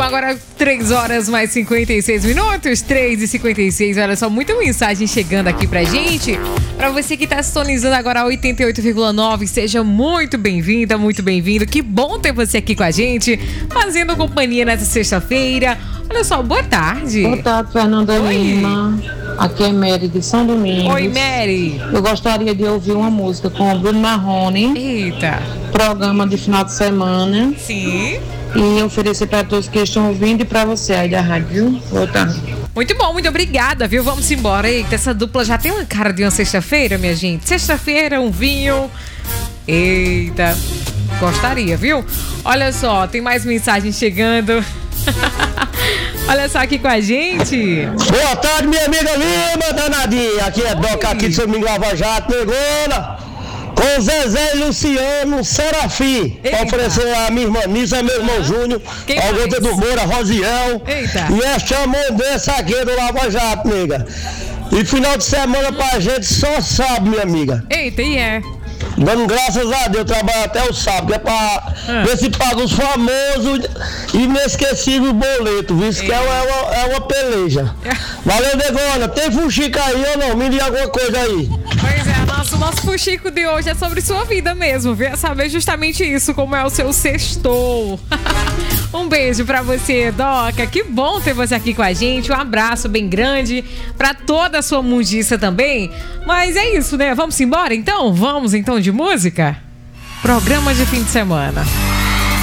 agora 3 horas mais 56 minutos, 3h56. Olha só, muita mensagem chegando aqui pra gente. Pra você que tá sintonizando agora a 88,9, seja muito bem-vinda, muito bem-vindo. Que bom ter você aqui com a gente, fazendo companhia nessa sexta-feira. Olha só, boa tarde. Boa tarde, Fernanda Lima. Aqui é Mary de São Domingos. Oi, Mary. Eu gostaria de ouvir uma música com o Bruno Marrone. Eita. Programa de final de semana. Sim. E oferecer para todos que estão ouvindo e para você aí da rádio, viu? Boa tarde. Muito bom, muito obrigada, viu? Vamos embora. Eita, essa dupla já tem uma cara de uma sexta-feira, minha gente. Sexta-feira, um vinho. Eita, gostaria, viu? Olha só, tem mais mensagens chegando. Olha só aqui com a gente. Boa tarde, minha amiga Lima, danadinha. Aqui é Doca, aqui de São Domingo Lava Jato, Negona. Com Zezé e Luciano Serafim. Pra oferecer a minha irmã Nisa, meu irmão Júnior, ao Gota do Moura, Rosiel. Eita. E é Chamondessa aqui do Lava Jato, nega. E final de semana pra gente só sábado, minha amiga. Eita, e é? Dando graças a Deus, trabalho até o sábado, que é pra ver se paga os famosos e inesquecíveis boletos, viu? Isso que é uma peleja. Valeu, Negona. Tem fuxica aí ou não? Me diga alguma coisa aí. Pois é, nosso fuxico de hoje é sobre sua vida mesmo, viu? É saber justamente isso, como é o seu sextou. Um beijo pra você, Doca. Que bom ter você aqui com a gente. Um abraço bem grande pra toda a sua mundiça também. Mas é isso, né? Vamos embora então? Vamos então de música? Programa de fim de semana.